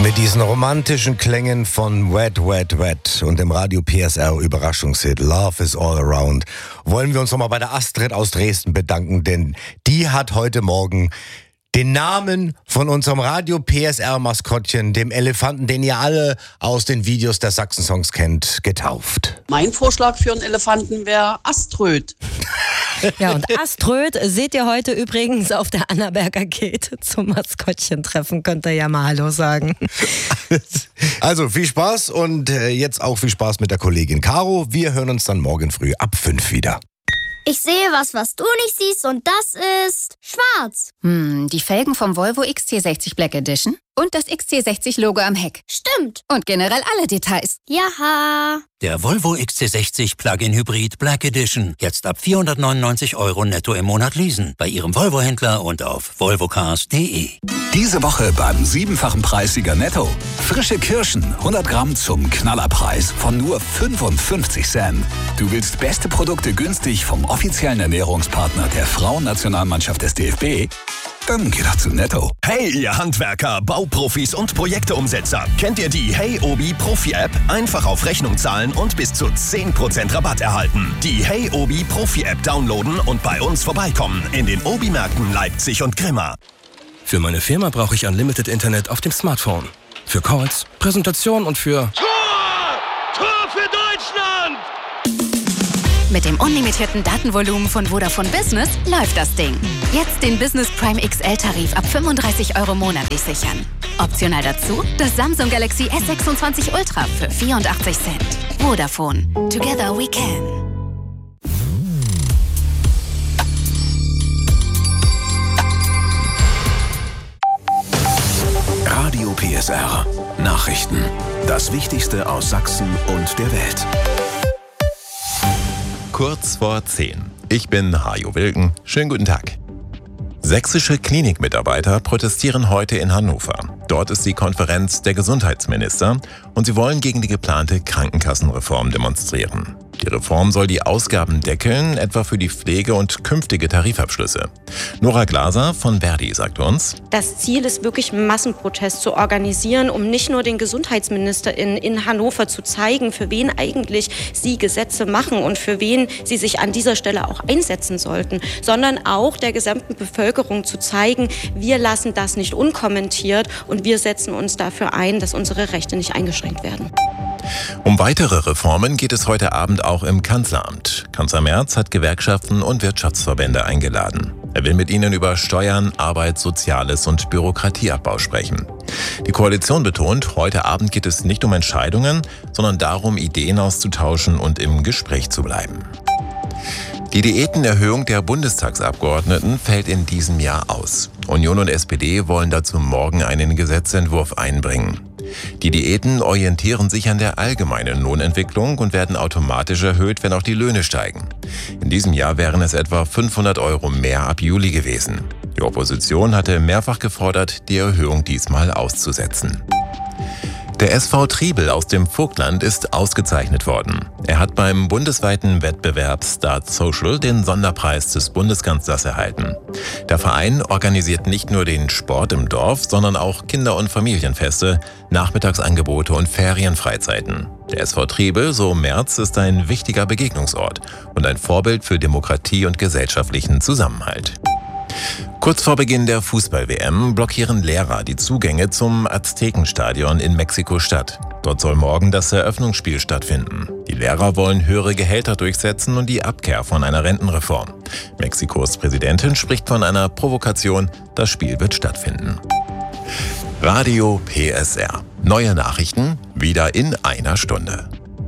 Mit diesen romantischen Klängen von Wet, Wet, Wet und dem Radio PSR Überraschungshit Love is All Around wollen wir uns nochmal bei der Astrid aus Dresden bedanken, denn die hat heute Morgen den Namen von unserem Radio PSR-Maskottchen, dem Elefanten, den ihr alle aus den Videos der Sachsen-Songs kennt, getauft. Mein Vorschlag für einen Elefanten wäre Aströd. Ja, und Aströd seht ihr heute übrigens auf der Annaberger Gate zum Maskottchen-Treffen. Könnt ihr ja mal Hallo sagen. Also viel Spaß und jetzt auch viel Spaß mit der Kollegin Caro. Wir hören uns dann morgen früh ab 5 wieder. Ich sehe was du nicht siehst und das ist schwarz. Die Felgen vom Volvo XC60 Black Edition und das XC60-Logo am Heck. Stimmt. Und generell alle Details. Jaha. Der Volvo XC60 Plug-in Hybrid Black Edition. Jetzt ab 499 € netto im Monat leasen. Bei Ihrem Volvo-Händler und auf volvocars.de. Diese Woche beim 7-fachen Preissieger Netto. Frische Kirschen, 100 Gramm zum Knallerpreis von nur 55 Cent. Du willst beste Produkte günstig vom offiziellen Ernährungspartner der Frauennationalmannschaft des DFB? Dann geh doch zu Netto. Hey, ihr Handwerker, Bauprofis und Projekteumsetzer. Kennt ihr die Hey Obi Profi-App? Einfach auf Rechnung zahlen und bis zu 10% Rabatt erhalten. Die Hey Obi Profi-App downloaden und bei uns vorbeikommen. In den Obi-Märkten Leipzig und Grimma. Für meine Firma brauche ich Unlimited Internet auf dem Smartphone. Für Calls, Präsentationen und für... Tor für Deutschland! Mit dem unlimitierten Datenvolumen von Vodafone Business läuft das Ding. Jetzt den Business Prime XL-Tarif ab 35 € monatlich sichern. Optional dazu das Samsung Galaxy S26 Ultra für 84 Cent. Vodafone. Together we can. Radio PSR. Nachrichten. Das Wichtigste aus Sachsen und der Welt. Kurz vor 10. Ich bin Hajo Wilken. Schönen guten Tag. Sächsische Klinikmitarbeiter protestieren heute in Hannover. Dort ist die Konferenz der Gesundheitsminister und sie wollen gegen die geplante Krankenkassenreform demonstrieren. Die Reform soll die Ausgaben deckeln, etwa für die Pflege und künftige Tarifabschlüsse. Nora Glaser von Verdi sagt uns: Das Ziel ist wirklich, einen Massenprotest zu organisieren, um nicht nur den GesundheitsministerInnen in Hannover zu zeigen, für wen eigentlich sie Gesetze machen und für wen sie sich an dieser Stelle auch einsetzen sollten, sondern auch der gesamten Bevölkerung zu zeigen, wir lassen das nicht unkommentiert und wir setzen uns dafür ein, dass unsere Rechte nicht eingeschränkt werden. Um weitere Reformen geht es heute Abend auch im Kanzleramt. Kanzler Merz hat Gewerkschaften und Wirtschaftsverbände eingeladen. Er will mit ihnen über Steuern, Arbeit, Soziales und Bürokratieabbau sprechen. Die Koalition betont, heute Abend geht es nicht um Entscheidungen, sondern darum, Ideen auszutauschen und im Gespräch zu bleiben. Die Diätenerhöhung der Bundestagsabgeordneten fällt in diesem Jahr aus. Union und SPD wollen dazu morgen einen Gesetzentwurf einbringen. Die Diäten orientieren sich an der allgemeinen Lohnentwicklung und werden automatisch erhöht, wenn auch die Löhne steigen. In diesem Jahr wären es etwa 500 € mehr ab Juli gewesen. Die Opposition hatte mehrfach gefordert, die Erhöhung diesmal auszusetzen. Der SV Triebel aus dem Vogtland ist ausgezeichnet worden. Er hat beim bundesweiten Wettbewerb Start Social den Sonderpreis des Bundeskanzlers erhalten. Der Verein organisiert nicht nur den Sport im Dorf, sondern auch Kinder- und Familienfeste, Nachmittagsangebote und Ferienfreizeiten. Der SV Triebel, so Merz, ist ein wichtiger Begegnungsort und ein Vorbild für Demokratie und gesellschaftlichen Zusammenhalt. Kurz vor Beginn der Fußball-WM blockieren Lehrer die Zugänge zum Aztekenstadion in Mexiko-Stadt. Dort soll morgen das Eröffnungsspiel stattfinden. Die Lehrer wollen höhere Gehälter durchsetzen und die Abkehr von einer Rentenreform. Mexikos Präsidentin spricht von einer Provokation. Das Spiel wird stattfinden. Radio PSR. Neue Nachrichten wieder in einer Stunde.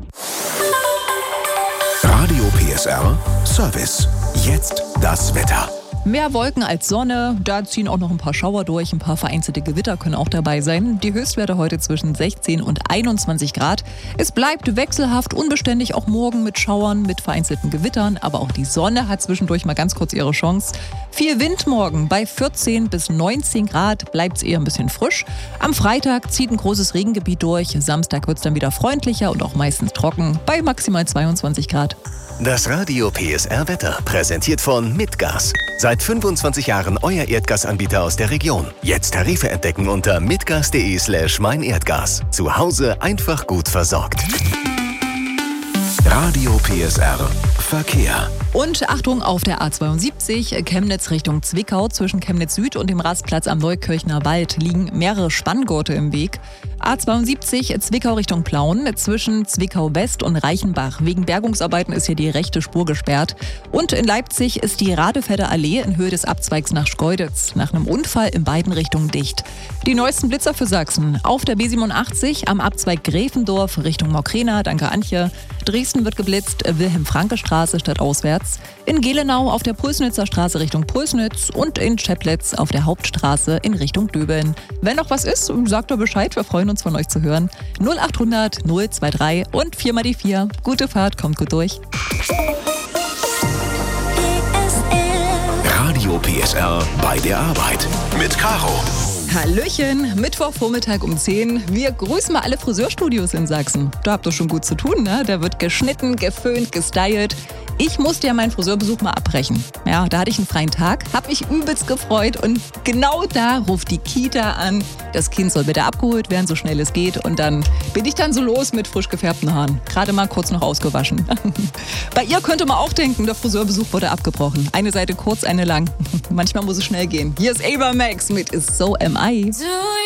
Radio PSR Service. Jetzt das Wetter. Mehr Wolken als Sonne, da ziehen auch noch ein paar Schauer durch, ein paar vereinzelte Gewitter können auch dabei sein. Die Höchstwerte heute zwischen 16 und 21 Grad. Es bleibt wechselhaft, unbeständig, auch morgen mit Schauern, mit vereinzelten Gewittern. Aber auch die Sonne hat zwischendurch mal ganz kurz ihre Chance. Viel Wind morgen, bei 14 bis 19 Grad bleibt es eher ein bisschen frisch. Am Freitag zieht ein großes Regengebiet durch. Samstag wird es dann wieder freundlicher und auch meistens trocken, bei maximal 22 Grad. Das Radio PSR Wetter, präsentiert von Mitgas. Seit 25 Jahren euer Erdgasanbieter aus der Region. Jetzt Tarife entdecken unter mitgas.de/meinerdgas. Zu Hause einfach gut versorgt. Radio PSR Verkehr. Und Achtung auf der A72, Chemnitz Richtung Zwickau. Zwischen Chemnitz Süd und dem Rastplatz am Neukirchner Wald liegen mehrere Spanngurte im Weg. A72 Zwickau Richtung Plauen. Zwischen Zwickau West und Reichenbach. Wegen Bergungsarbeiten ist hier die rechte Spur gesperrt. Und in Leipzig ist die Radefelder Allee in Höhe des Abzweigs nach Schkeuditz nach einem Unfall in beiden Richtungen dicht. Die neuesten Blitzer für Sachsen. Auf der B87 am Abzweig Gräfendorf Richtung Maukrena. Danke Antje. Dresden wird geblitzt, Wilhelm-Franke-Straße statt auswärts. In Gelenau auf der Pulsnitzer Straße Richtung Pulsnitz und in Scheplitz auf der Hauptstraße in Richtung Döbeln. Wenn noch was ist, sagt doch Bescheid, wir freuen uns von euch zu hören. 0800 023 und 4 mal die 4. Gute Fahrt, kommt gut durch. Radio PSR bei der Arbeit mit Caro. Hallöchen, Mittwochvormittag um 10. Wir grüßen mal alle Friseurstudios in Sachsen. Da habt ihr schon gut zu tun, ne? Da wird geschnitten, geföhnt, gestylt. Ich musste ja meinen Friseurbesuch mal abbrechen. Ja, da hatte ich einen freien Tag, hab mich übelst gefreut und genau da ruft die Kita an. Das Kind soll bitte abgeholt werden, so schnell es geht. Und dann bin ich dann so los mit frisch gefärbten Haaren. Gerade mal kurz noch ausgewaschen. Bei ihr könnte man auch denken, der Friseurbesuch wurde abgebrochen. Eine Seite kurz, eine lang. Manchmal muss es schnell gehen. Hier ist Ava Max mit Is So Am I.